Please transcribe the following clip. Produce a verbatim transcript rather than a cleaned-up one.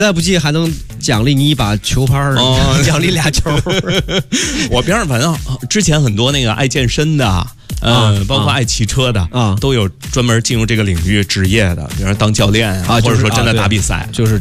再不济还能奖励你一把球拍儿， 哦奖励俩球。 我边上反正之前很多那个爱健身的。呃， 啊包括爱骑车的啊， 都有专门进入这个领域职业的，比如说当教练啊， 啊， 或者说真的打比赛， 就是。